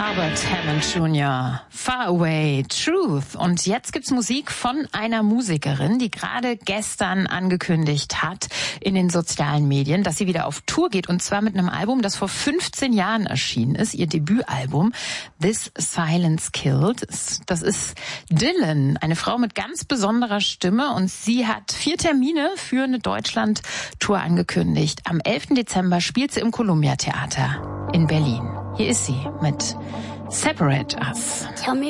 Albert Hammond Jr., Far Away, Truth. Und jetzt gibt's Musik von einer Musikerin, die gerade gestern angekündigt hat in den sozialen Medien, dass sie wieder auf Tour geht. Und zwar mit einem Album, das vor 15 Jahren erschienen ist, ihr Debütalbum This Silence Killed. Das ist Dylan, eine Frau mit ganz besonderer Stimme. Und sie hat 4 Termine für eine Deutschland-Tour angekündigt. Am 11. Dezember spielt sie im Columbia Theater in Berlin. Hier ist sie mit Separate Us. Tell me